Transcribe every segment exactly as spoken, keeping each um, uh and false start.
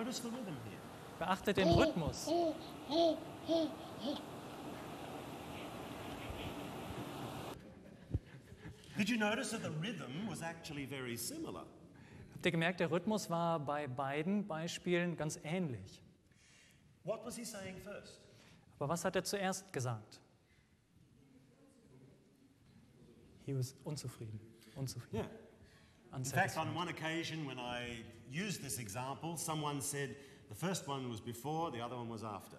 Notice the rhythm here. Beachtet den Rhythmus. Did you notice that the rhythm was actually very similar? Habt ihr gemerkt, der Rhythmus war bei beiden Beispielen ganz ähnlich. What was he saying first? Aber was hat er zuerst gesagt? He was unzufrieden. Unzufrieden. Yeah. In fact, on one occasion when I used this example, someone said the first one was before, the other one was after.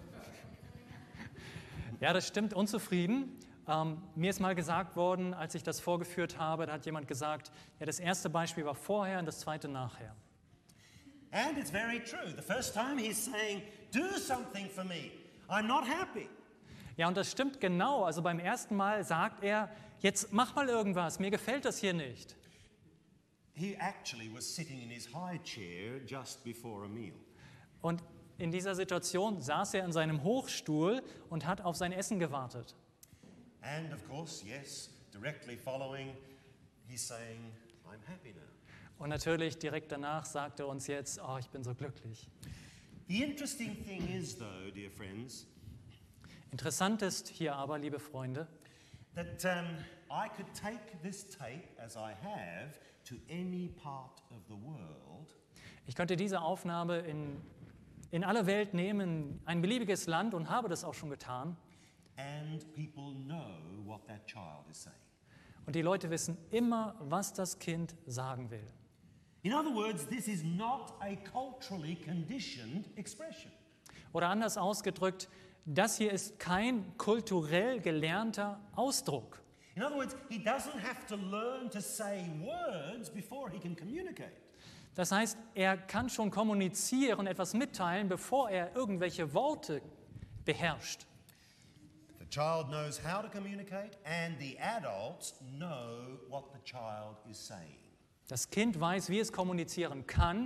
Ja, das stimmt, unzufrieden. Ähm, mir ist mal gesagt worden, als ich das vorgeführt habe, da hat jemand gesagt, ja, das erste Beispiel war vorher und das zweite nachher. And it's very true. The first time he's saying, do something for me. I'm not happy. Ja, und das stimmt genau. Also beim ersten Mal sagt er, jetzt mach mal irgendwas, mir gefällt das hier nicht. He actually was sitting in his high chair just before a meal. Und in dieser Situation saß er in seinem Hochstuhl und hat auf sein Essen gewartet. And of course, yes, directly following, he's saying, I'm happy now. Und natürlich direkt danach sagt er uns jetzt, oh, ich bin so glücklich. The interesting thing is, though, dear friends, Interessant ist hier aber, liebe Freunde, that um, I could take this tape as I have to any part of the world. ich könnte diese Aufnahme in, in alle Welt nehmen, ein beliebiges Land, und habe das auch schon getan. And people know what that child is saying. Und die Leute wissen immer, was das Kind sagen will. In other words, this is not a culturally conditioned expression. Oder anders ausgedrückt, das hier ist kein kulturell gelernter Ausdruck. In other words, he doesn't have to learn to say words before he can communicate. Das heißt, er kann schon kommunizieren, etwas mitteilen, bevor er irgendwelche Worte beherrscht. The child knows how to communicate, and the adults know what the child is saying. Das Kind weiß, wie es kommunizieren kann,